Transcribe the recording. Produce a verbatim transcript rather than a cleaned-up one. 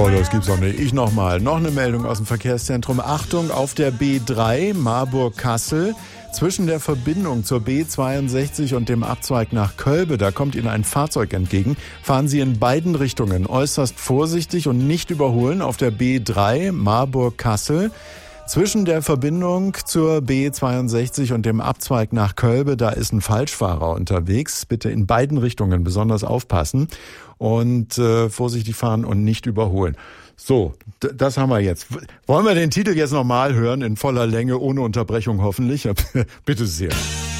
Oh, das gibt's doch nicht. Ich nochmal. Noch eine Meldung aus dem Verkehrszentrum. Achtung, auf der B drei Marburg-Kassel. Zwischen der Verbindung zur B zweiundsechzig und dem Abzweig nach Kölbe, da kommt Ihnen ein Fahrzeug entgegen. Fahren Sie in beiden Richtungen äußerst vorsichtig und nicht überholen auf der B drei Marburg-Kassel. Zwischen der Verbindung zur B zweiundsechzig und dem Abzweig nach Kölbe, da ist ein Falschfahrer unterwegs. Bitte in beiden Richtungen besonders aufpassen und äh, vorsichtig fahren und nicht überholen. So, d- das haben wir jetzt. Wollen wir den Titel jetzt nochmal hören, in voller Länge, ohne Unterbrechung hoffentlich? Bitte sehr.